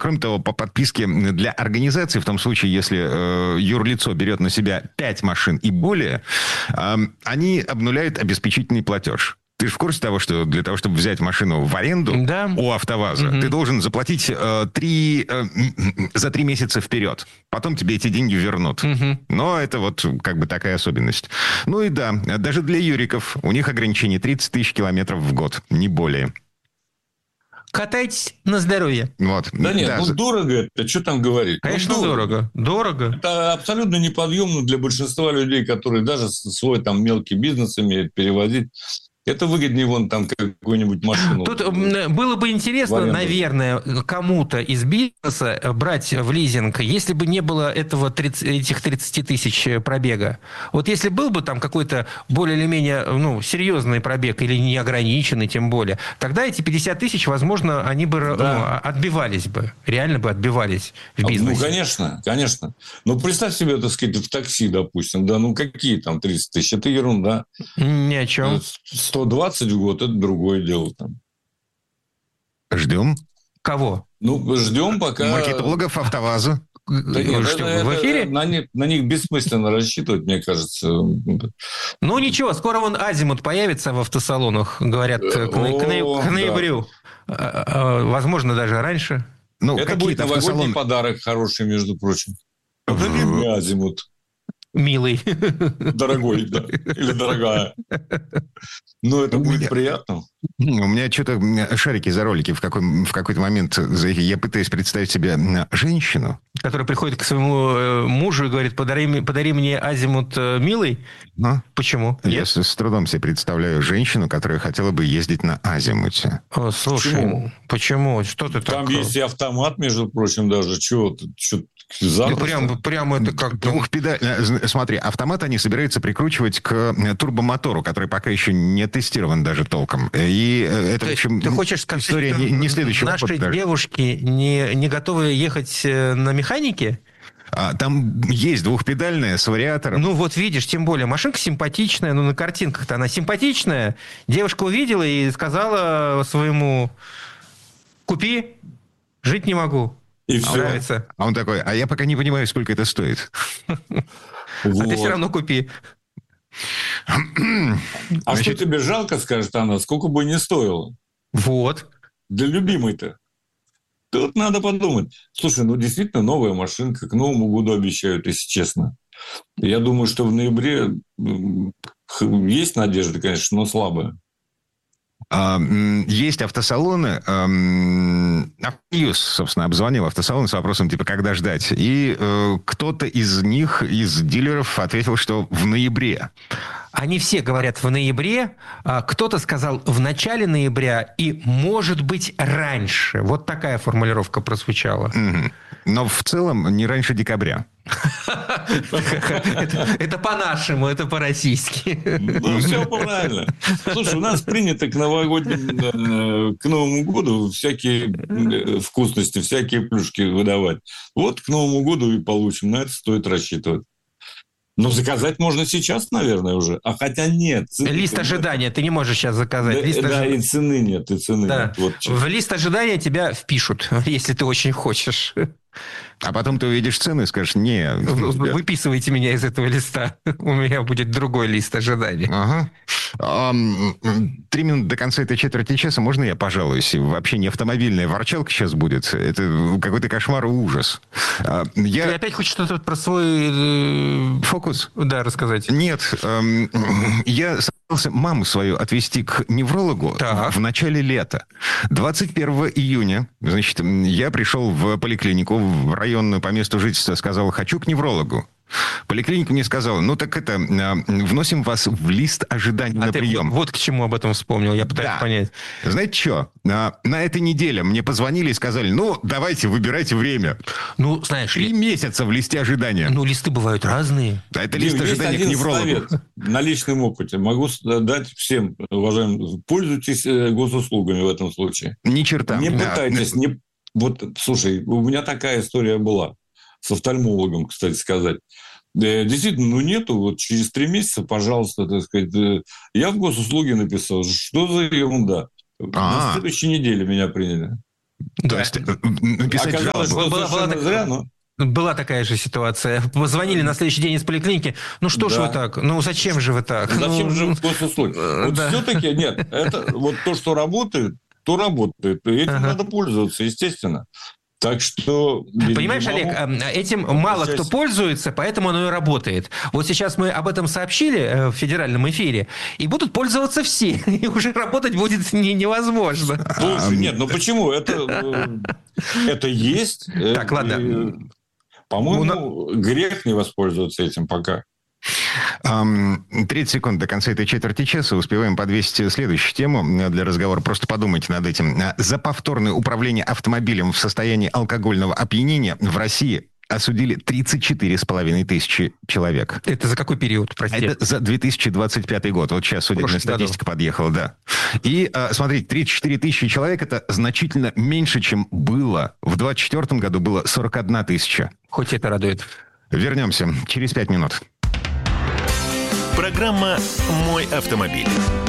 Кроме того, по подписке для организации, в том случае, если юрлицо берет на себя 5 машин и более, они обнуляют обеспечительный платеж. Ты же в курсе того, что для того, чтобы взять машину в аренду у АвтоВАЗа, ты должен заплатить за 3 месяца вперед. Потом тебе эти деньги вернут. Но это вот как бы такая особенность. Ну и да, даже для юриков у них ограничение 30 тысяч километров в год, не более. Катайтесь на здоровье. Вот. Да нет, дорого это, что там говорить? Конечно, дорого. Это абсолютно неподъемно для большинства людей, которые даже свой там мелкий бизнес имеют, перевозить. Это выгоднее вон там какую-нибудь машину. Тут было бы интересно, наверное, кому-то из бизнеса брать в лизинг, если бы не было этих 30 тысяч пробега. Вот если был бы там какой-то более или менее серьезный пробег или неограниченный, тем более, тогда эти 50 тысяч, возможно, они бы отбивались бы. Реально бы отбивались в бизнесе. Ну, конечно. Ну, представь себе, так сказать, в такси, допустим. Да, какие там 30 тысяч? Это ерунда. Ни о чем. 120 в год – это другое дело. Там. Ждем. Кого? Ждем пока... Маркетологов АвтоВАЗа. Да нет, в эфире? На них бессмысленно рассчитывать, мне кажется. Ну, ничего, скоро вон Азимут появится в автосалонах, говорят, к ноябрю. Возможно, даже раньше. Это будет новогодний подарок хороший, между прочим. Азимут. Милый. Дорогой, да. Или дорогая. Но это будет приятно. У меня что-то шарики за ролики в какой-то момент. Я пытаюсь представить себе женщину, которая приходит к своему мужу и говорит: подари мне Азимут милый. Почему? Я с трудом себе представляю женщину, которая хотела бы ездить на Азимуте. Слушай, почему? Что ты там есть и автомат, между прочим, даже. Прямо это как... Смотри, автомат они собираются прикручивать к турбомотору, который пока еще не тестирован даже толком. И это, в общем, ты хочешь сказать, история не следующего года. Наши девушки не готовы ехать на механике? Там есть двухпедальная с вариатором. Ну, вот видишь, тем более, машинка симпатичная, на картинках-то она симпатичная. Девушка увидела и сказала своему: купи, жить не могу. И все. Нравится. А он такой: а я пока не понимаю, сколько это стоит. А ты все равно купи. А что тебе жалко, скажет она, сколько бы ни стоило? Вот. Для любимой-то. Тут надо подумать. Слушай, действительно новая машинка, к Новому году обещают, если честно. Я думаю, что в ноябре есть надежда, конечно, но слабая. Есть автосалоны. Автоньюз, собственно, обзвонил автосалон с вопросом, когда ждать. И кто-то из них, из дилеров, ответил, что в ноябре. Они все говорят в ноябре. Кто-то сказал в начале ноября и, может быть, раньше. Вот такая формулировка прозвучала. Но в целом не раньше декабря. Это по-нашему, это по-российски. Ну, все правильно. Слушай, у нас принято к Новому году всякие вкусности, всякие плюшки выдавать. Вот к Новому году и получим. На это стоит рассчитывать. Но заказать можно сейчас, наверное, уже. А хотя нет. Лист ожидания ты не можешь сейчас заказать. И цены нет, Да. нет. Вот в лист ожидания тебя впишут, если ты очень хочешь. А потом ты увидишь цены и скажешь: не. Выписывайте меня из этого листа. У меня будет другой лист ожиданий. Ага. 3 минуты до конца этой четверти часа. Можно я пожалуюсь? Вообще не автомобильная ворчалка сейчас будет. Это какой-то кошмар и ужас. Ты опять хочешь что-то про свой... Фокус? Да, рассказать. Нет. Я собрался маму свою отвезти к неврологу в начале лета. 21 июня, значит, я пришел в поликлинику, в районную по месту жительства, сказал: хочу к неврологу. Поликлиника мне сказала: вносим вас в лист ожидания на прием. Вот к чему об этом вспомнил, я пытаюсь понять. Знаете что? На этой неделе мне позвонили и сказали: давайте, выбирайте время. Знаешь... 3 месяца в листе ожидания. Листы бывают разные. Это лист ожидания к неврологу. Совет на личном опыте могу дать всем, уважаемым: пользуйтесь госуслугами в этом случае. Ни черта. Не пытайтесь. Слушай, у меня такая история была. С офтальмологом, кстати сказать. Действительно, нету. Вот через 3 месяца, пожалуйста, так сказать. Я в госуслуги написал. Что за ерунда? На следующей неделе меня приняли. То есть написать жалобу. Была такая же ситуация. Позвонили на следующий день из поликлиники. Ну что ж вы так? Ну зачем же вы так? Зачем же вы после случая? Вот все-таки нет. Это вот то, что работает, то работает. И этим надо пользоваться, естественно. Так что... Понимаешь, Олег, этим мало кто пользуется, поэтому оно и работает. Вот сейчас мы об этом сообщили в федеральном эфире, и будут пользоваться все. И уже работать будет невозможно. Слушай, нет, ну почему? Это есть. Так, ладно. По-моему, грех не воспользоваться этим пока. 30 секунд до конца этой четверти часа. Успеваем подвесить следующую тему для разговора. Просто подумайте над этим. За повторное управление автомобилем в состоянии алкогольного опьянения в России осудили 34,5 тысячи человек. Это за какой период, простите? Это за 2025 год. Вот сейчас судебная статистика подъехала, да. И, смотрите, 34 тысячи человек – это значительно меньше, чем было. В 2024 году было 41 тысяча. Хоть это радует. Вернемся через 5 минут. Программа «Мой автомобиль».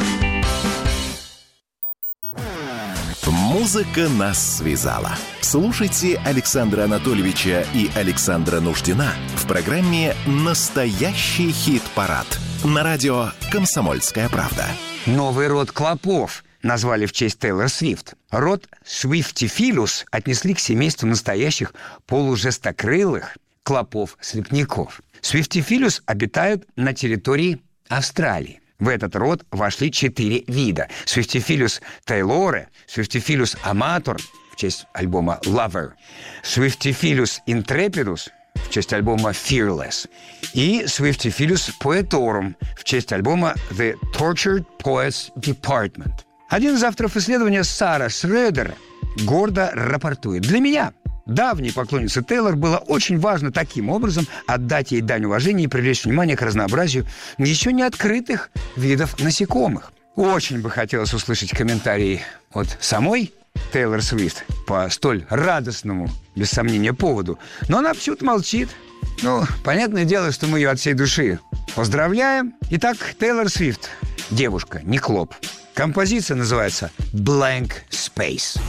Музыка нас связала. Слушайте Александра Анатольевича и Александра Нуждина в программе «Настоящий хит-парад» на радио «Комсомольская правда». Новый род клопов назвали в честь Тейлор Свифт. Род Swiftifilus отнесли к семейству настоящих полужестокрылых клопов-слепняков. Swiftifilus обитают на территории Австралии. В этот род вошли 4 вида. Swiftifilus taylore, Swiftifilus amator в честь альбома Lover, Swiftifilus intrepidus в честь альбома Fearless и Swiftifilus poetorum в честь альбома The Tortured Poets Department. Один из авторов исследования, Сара Шредер, гордо рапортует: «Для меня, давней поклонницы Тейлор, было очень важно таким образом отдать ей дань уважения и привлечь внимание к разнообразию еще не открытых видов насекомых. Очень бы хотелось услышать комментарии от самой Тейлор Свифт по столь радостному, без сомнения, поводу. Но она почему-то молчит. Ну, понятное дело, что мы ее от всей души поздравляем. Итак, Тейлор Свифт. Девушка, не клоп. Композиция называется «Blank Space».